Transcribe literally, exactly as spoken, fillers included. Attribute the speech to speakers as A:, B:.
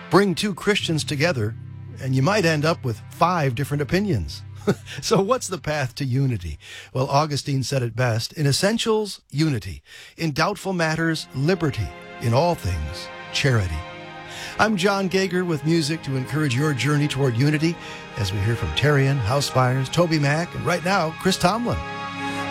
A: Bring two Christians together, and you might end up with five different opinions. So what's the path to unity? Well, Augustine said it best: in essentials, unity; in doubtful matters, liberty; in all things, charity. I'm John Gager with music to encourage your journey toward unity as we hear from Terrian, House Fires, Toby Mac, and right now, Chris Tomlin.